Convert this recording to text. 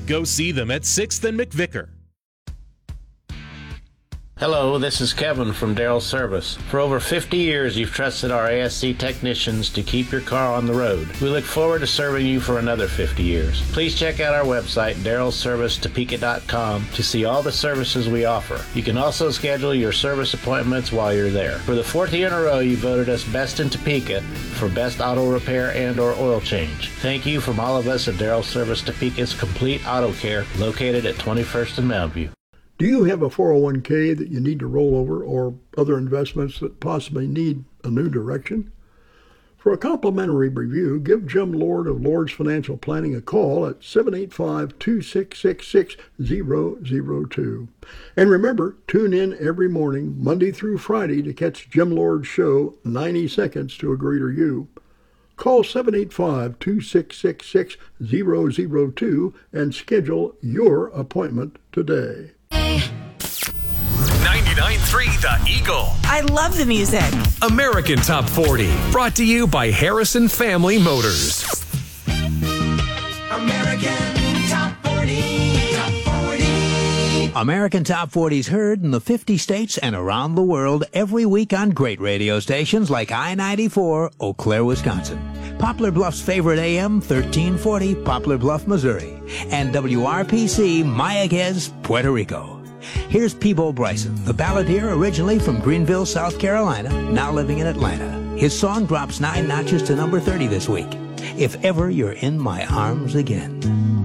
Go see them at 6th and McVicker. Hello, this is Kevin from Darrell Service. For over 50 years, you've trusted our ASC technicians to keep your car on the road. We look forward to serving you for another 50 years. Please check out our website, darrellservicetopeka.com, to see all the services we offer. You can also schedule your service appointments while you're there. For the 4th year in a row, you voted us Best in Topeka for Best Auto Repair and or Oil Change. Thank you from all of us at Darrell Service Topeka's Complete Auto Care, located at 21st and Mountain View. Do you have a 401k that you need to roll over or other investments that possibly need a new direction? For a complimentary review, give Jim Lord of Lord's Financial Planning a call at 785-266-6002. And remember, tune in every morning, Monday through Friday, to catch Jim Lord's show, 90 Seconds to a Greater You. Call 785-266-6002 and schedule your appointment today. 99.3 The Eagle. I love the music. American Top 40. Brought to you by Harrison Family Motors. American Top 40. Top 40. American Top 40's heard in the 50 states and around the world every week on great radio stations like I-94, Eau Claire, Wisconsin. Poplar Bluff's favorite AM, 1340, Poplar Bluff, Missouri. And WRPC, Mayaguez, Puerto Rico. Here's Peebo Bryson, the balladeer originally from Greenville, South Carolina, now living in Atlanta. His song drops 9 notches to number 30 this week. If Ever You're in My Arms Again.